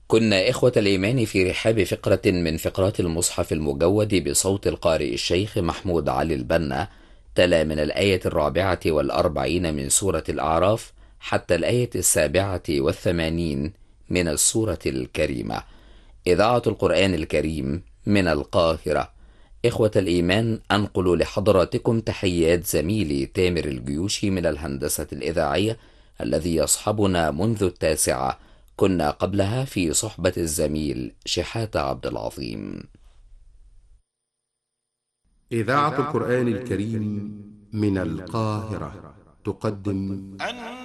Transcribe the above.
كنا إخوة الإيمان في رحاب فقرة من فقرات المصحف المجود بصوت القارئ الشيخ محمود علي البنا. تلا من الآية 44 من سورة الأعراف حتى الآية 87 من السورة الكريمة. إذاعة القرآن الكريم من القاهرة. إخوة الإيمان، أنقل لحضراتكم تحيات زميلي تامر الجيوشي من الهندسة الإذاعية الذي يصحبنا منذ 9. كنا قبلها في صحبة الزميل شحاتة عبد العظيم. إذاعة القرآن الكريم من القاهرة تقدم